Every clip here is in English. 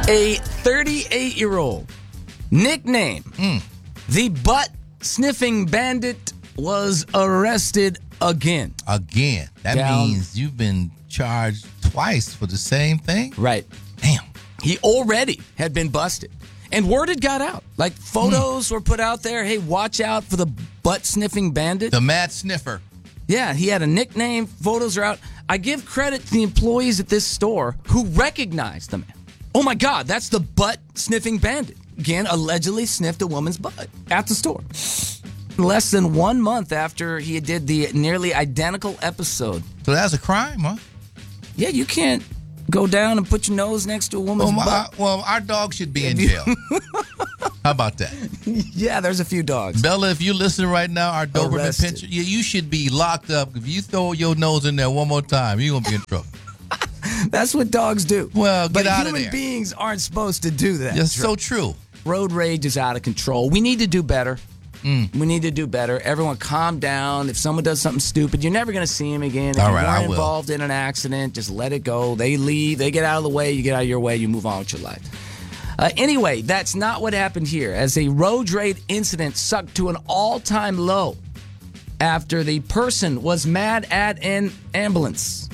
A 38-year-old, nickname the butt-sniffing bandit, was arrested again. Again. That means you've been charged twice for the same thing? Right. Damn. He already had been busted. And word had got out. Like, photos were put out there. Hey, watch out for the butt-sniffing bandit. The Mad Sniffer. Yeah, he had a nickname. Photos are out. I give credit to the employees at this store who recognized the man. Oh, my God, that's the butt-sniffing bandit. Again, allegedly sniffed a woman's butt at the store. Less than 1 month after he did the nearly identical episode. So that's a crime, huh? Yeah, you can't go down and put your nose next to a woman's butt. Well, our dog should be in jail. How about that? Yeah, there's a few dogs. Bella, if you're listening right now, our Doberman Arrested. Pinscher, you should be locked up. If you throw your nose in there one more time, you're going to be in trouble. That's what dogs do. Well, get out of But there. human beings aren't supposed to do that. That's so true. Road rage is out of control. We need to do better. We need to do better. Everyone calm down. If someone does something stupid, you're never going to see him again. If All you right, I weren't will. involved in an accident, just let it go. They leave. They get out of the way. You get out of your way. You move on with your life. Anyway, that's not what happened here. As a road rage incident sucked to an all-time low after the person was mad at an ambulance.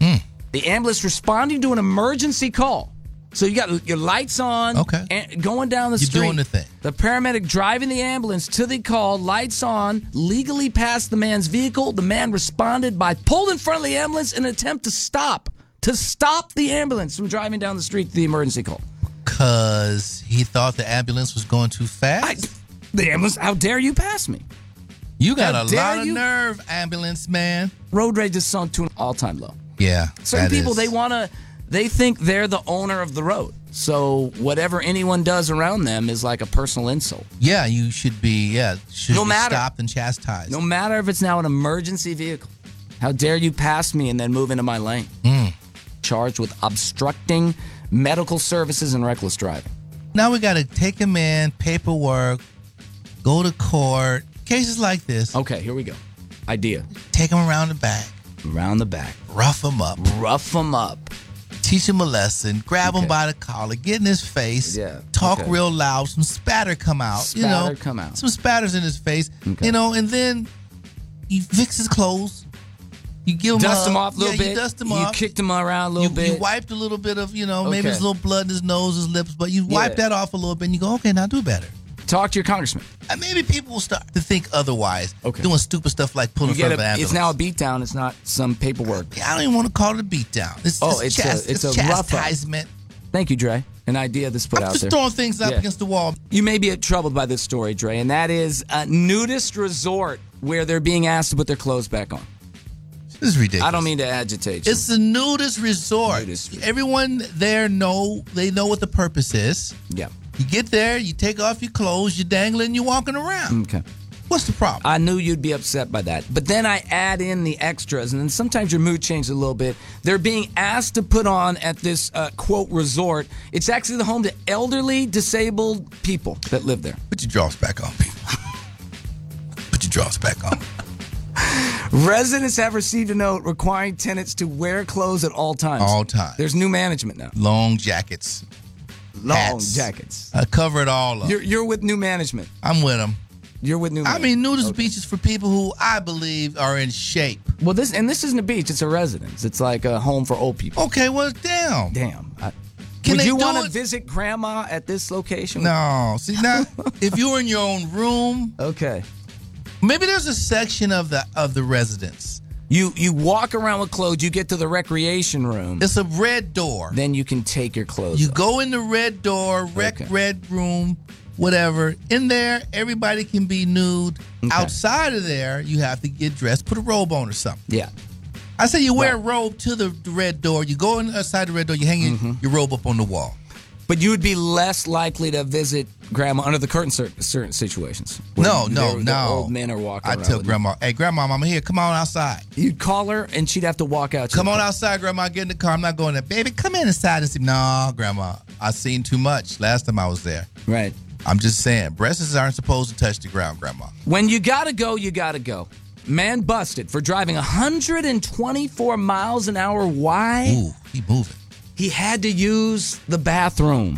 The ambulance responding to an emergency call. So you got your lights on, Okay. and going down the You're street. doing the thing. The paramedic driving the ambulance to the call, lights on, legally passed the man's vehicle. The man responded by pulled in front of the ambulance in an attempt to stop the ambulance from driving down the street to the emergency call. Because he thought the ambulance was going too fast? The ambulance, how dare you pass me? You got How a dare lot of you? nerve, ambulance man. Road rage is sunk to an all-time low. Yeah. Certain that people, is. they think they're the owner of the road. So whatever anyone does around them is like a personal insult. Yeah, you should be, should No be matter. stopped and chastised. No matter if it's now an emergency vehicle. How dare you pass me and then move into my lane? Charged with obstructing medical services and reckless driving. Now we got to take him in, paperwork, go to court, cases like this. Okay, here we go. Idea. Take him around the back, Around the back. rough him up, Rough them up. teach him a lesson, grab him Okay. by the collar, get in his face, Yeah, talk okay. real loud, some spatter come out. Spatter come out. Some spatters in his face, Okay. and then you fix his clothes. You give him Dust him off a little bit. You dust him You off. kicked him around a little bit. You wiped a little bit of, maybe Okay. there's a little blood in his nose, his lips, but you wipe Yeah. that off a little bit and you go, okay, now do better. Talk to your congressman. And maybe people will start to think otherwise, Okay. doing stupid stuff like pulling You in get front of an ambulance. it's now a beatdown. It's not some paperwork. I don't even want to call it a beatdown. It's it's a rough up. chastisement. Thank you, Dre. An idea that's put I'm out just there. throwing things up Yeah. against the wall. You may be troubled by this story, Dre, and that is a nudist resort where they're being asked to put their clothes back on. This is ridiculous. I don't mean to agitate you. It's a nudist resort. Nudist resort. Everyone there know what the purpose is. Yeah. You get there, you take off your clothes, you're dangling, you're walking around. Okay. What's the problem? I knew you'd be upset by that. But then I add in the extras, and then sometimes your mood changes a little bit. They're being asked to put on at this, quote, resort. It's actually the home to elderly, disabled people that live there. Put your drawers back on, people. Put your drawers back on. Residents have received a note requiring tenants to wear clothes at all times. All times. There's new management now. Long jackets. Long hats. jackets. I cover it all up. You're with new management. I'm with them. You're with new I management. mean, nudist Okay. beaches for people who I believe are in shape. Well, this isn't a beach. It's a residence. It's like a home for old people. Okay, well, damn. Damn. Can Would they you do want to it? visit grandma at this location? No. See, now, if you're in your own room, Okay. maybe there's a section of the residence. You walk around with clothes. You get to the recreation room. It's a red door. Then you can take your clothes You off. go in the red door, Okay. red room, whatever. In there, everybody can be nude. Okay. Outside of there, you have to get dressed, put a robe on or something. Yeah. I say you wear Right. a robe to the red door. You go inside the red door, you hang your robe up on the wall. But you would be less likely to visit grandma under the curtain certain situations. No, The old men are walking I around. tell with grandma, hey, grandma, I'm here. Come on outside. You'd call her and she'd have to walk out. to Come the on car. outside, grandma. Get in the car. I'm not going there. Baby, come in inside and see. No, grandma. I seen too much last time I was there. Right. I'm just saying, breasts aren't supposed to touch the ground, grandma. When you gotta go, you gotta go. Man busted for driving 124 miles an hour. Why? Ooh, he moving. He had to use the bathroom.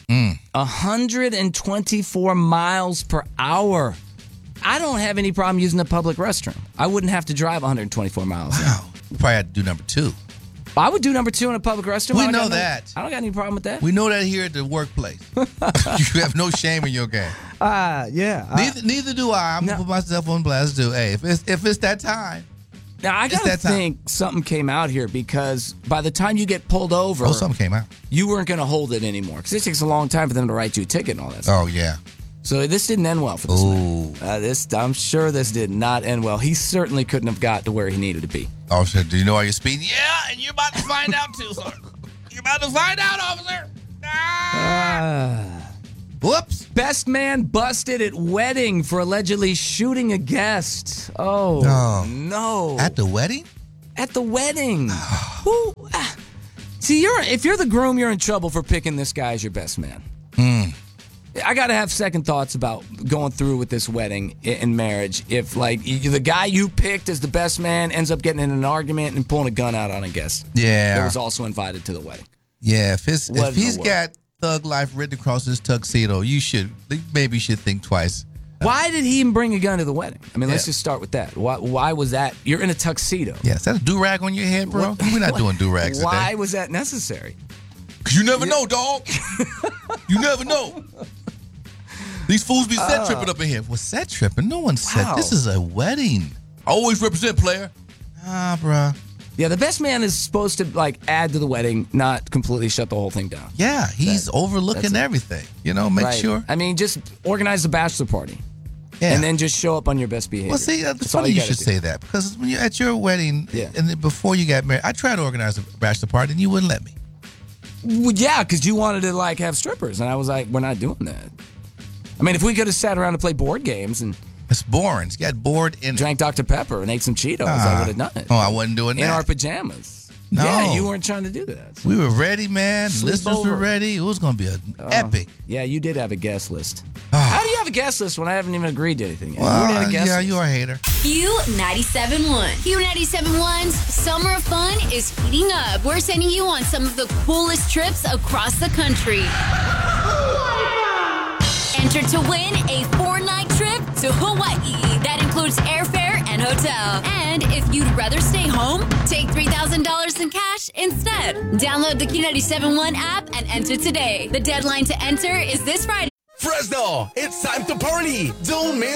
124 miles per hour. I don't have any problem using the public restroom. I wouldn't have to drive 124 miles. Wow. You probably had to do number 2. I would do number 2 in a public restroom. We know that. I don't got any problem with that. We know that here at the workplace. You have no shame in your game. Yeah. Neither do I. I'm going to put myself on blast, too. Hey, if it's that time. Now, I got to think something came out here because by the time you get pulled over, something came out. You weren't going to hold it anymore because it takes a long time for them to write you a ticket and all that stuff. Oh, yeah. So this didn't end well for this man. I'm sure this did not end well. He certainly couldn't have got to where he needed to be. Officer, do you know why you're speeding? Yeah, and you're about to find out too, sir. You're about to find out, officer. Whoops. Best man busted at wedding for allegedly shooting a guest. Oh, no. At the wedding? At the wedding. See, if you're the groom, you're in trouble for picking this guy as your best man. I got to have second thoughts about going through with this wedding in marriage. If, like, the guy you picked as the best man ends up getting in an argument and pulling a gun out on a guest. Yeah. That was also invited to the wedding. Yeah, if he's got thug life written across his tuxedo, you maybe should think twice. Why did he even bring a gun to the wedding? I mean, let's just start with that. Why was that? You're in a tuxedo. Yeah, is that a do-rag on your head, bro? We're not doing do-rags today. Why was that necessary? Because you never know, dog. You never know. These fools be set tripping up in here. Well, set tripping? No one said. This is a wedding. I always represent, player. Bro. Yeah, the best man is supposed to, like, add to the wedding, not completely shut the whole thing down. Yeah, he's overlooking everything. Make sure. I mean, just organize the bachelor party. Yeah. And then just show up on your best behavior. Well, see, it's funny you should say that. Because when you're at your wedding, and then before you got married, I tried to organize a bachelor party, and you wouldn't let me. Well, yeah, because you wanted to, like, have strippers. And I was like, we're not doing that. I mean, if we could have sat around and played board games and... It's boring. You got bored in drank Dr. Pepper and ate some Cheetos, I would have done it. Oh, I wasn't doing that. In our pajamas. No. Yeah, you weren't trying to do that. So. We were ready, man. Listeners were ready. It was going to be an epic. Yeah, you did have a guest list. How do you have a guest list when I haven't even agreed to anything yet? Well, you are a hater. Q97.1. Q97.1's Summer of Fun is heating up. We're sending you on some of the coolest trips across the country. Enter to win a 4-night trip to Hawaii. That includes airfare and hotel. And if you'd rather stay home, take $3,000 in cash instead. Download the Q97.1 app and enter today. The deadline to enter is this Friday. Fresno, it's time to party. Don't miss